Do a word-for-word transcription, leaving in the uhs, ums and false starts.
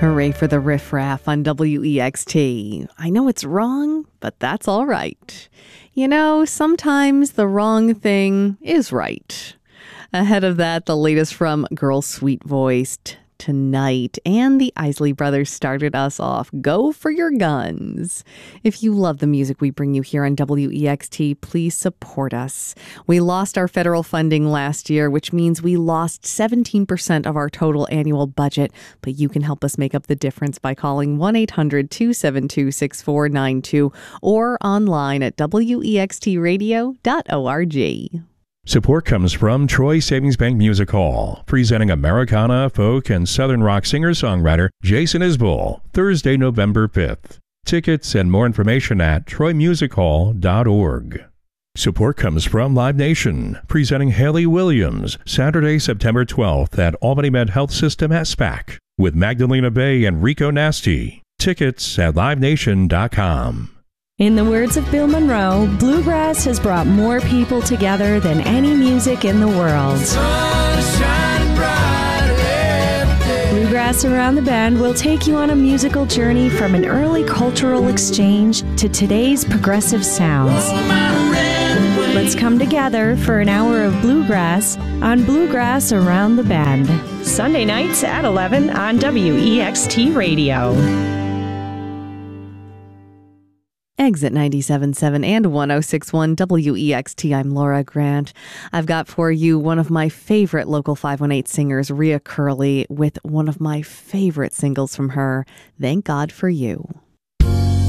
Hooray for the riffraff on W E X T. I know it's wrong, but that's all right. You know, sometimes the wrong thing is right. Ahead of that, the latest from Girl Sweet Voiced Tonight, and the Isley Brothers started us off. Go for your guns. If you love the music we bring you here on W E X T, please support us. We lost our federal funding last year, which means we lost seventeen percent of our total annual budget, but you can help us make up the difference by calling one eight hundred two seven two six four nine two or online at W E X T radio dot org. Support comes from Troy Savings Bank Music Hall, presenting Americana, folk, and Southern rock singer-songwriter Jason Isbell, Thursday, November fifth. Tickets and more information at troy music hall dot org. Support comes from Live Nation, presenting Haley Williams, Saturday, September twelfth at Albany Med Health System at SPAC, with Magdalena Bay and Rico Nasty. Tickets at live nation dot com. In the words of Bill Monroe, bluegrass has brought more people together than any music in the world. Bluegrass Around the Bend will take you on a musical journey from an early cultural exchange to today's progressive sounds. Let's come together for an hour of bluegrass on Bluegrass Around the Bend. Sunday nights at eleven on W E X T Radio. Exit ninety-seven point seven and one oh six point one W E X T. I'm Laura Grant. I've got for you one of my favorite Local five one eight singers, Rhea Curley, with one of my favorite singles from her, Thank God for You.